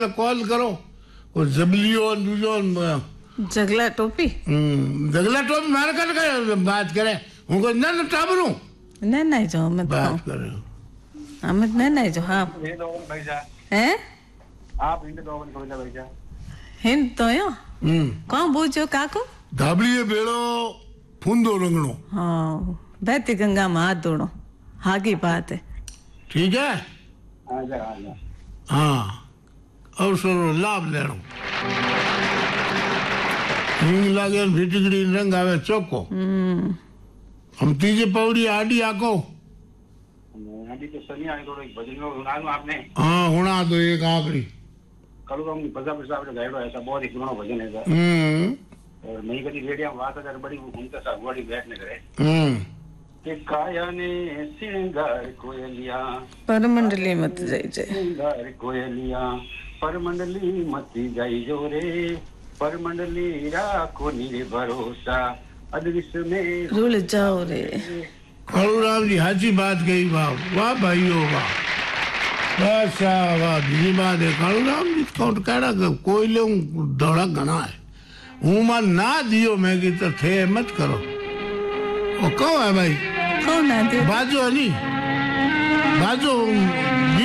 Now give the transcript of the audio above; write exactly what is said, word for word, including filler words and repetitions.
call करो और जबलियो दूजो जगला टोपी जगला टोपी मारे कर करे बात करे हूं को न टाबरू न नहीं जो मैं बात करे हम न नहीं जो हां ये लोगन भैया हैं आप हिंद लोगन को भैया हिंद तो यो हम्म कौन पूछो काको धाबलीए बेड़ो फुंदो रंगणो हाँ बहती गंगा में हाथ धोनो हाँ की बात है ठीक है आ जा आ जा हाँ अवसर लाभ लेनो हिंग लागे फिटकड़ी रंग आवे चौको हम तीजे पौड़ी आडी आको अभी तो सनी आए तो एक भजन में सुना दूं आपने हाँ हुणा तो एक आखिरी कल तो हम बजा बजा पे गाइडो ऐसा बहुत ही पुराना भजन है सर हम्म और मैं कभी रेडियो में बात अगर बड़ी उनके साथ बड़ी बैठने करे हम्म कि काया ने सिंगार कोयलिया परमंडली मत जाई जाए सिंगार कोयलिया परमंडली मत जाई जो रे परमंडली राखो नीरे भरोसा अदृश्य में रुल जाओ रे कालूराम जी हाची बात कही वाह वाह भाइयों वाह वाह वाह बीजी बात है कालूराम जी काउंट काड़ा कोई ले दौड़ा घना है हूं मां ना दियो मैं की तो थे मत करो वो कौन है भाई कौन है बाजो नहीं बाजो